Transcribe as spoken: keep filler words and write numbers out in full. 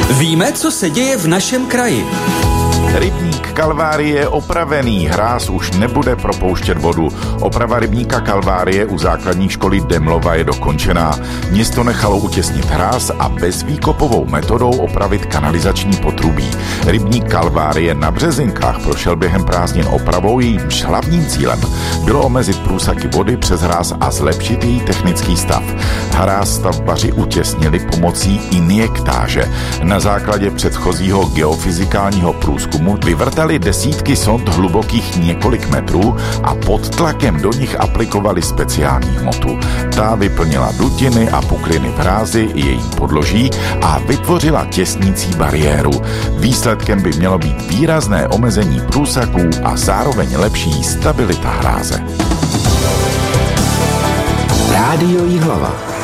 Víme, co se děje v našem kraji. Rybník Kalvárie je opravený, hráz už nebude propouštět vodu. Oprava rybníka Kalvárie u základní školy Demlova je dokončená. Město nechalo utěsnit hráz a bezvýkopovou metodou opravit kanalizační potrubí. Rybník Kalvárie na Březinkách prošel během prázdnin opravou, jejímž hlavním cílem bylo omezit průsaky vody přes hráz a zlepšit její technický stav. Hráz stavbaři utěsnili pomocí injektáže. Na základě předchozího geofyzikálního průzkumu vyvrtali desítky sond hlubokých několik metrů a pod tlakem do nich aplikovali speciální hmotu. Ta vyplnila dutiny a pukliny v hrázi i jejím podloží a vytvořila těsnící bariéru. Výsledkem by mělo být výrazné omezení průsaků a zároveň lepší stabilita hráze. Rádio Jihlava.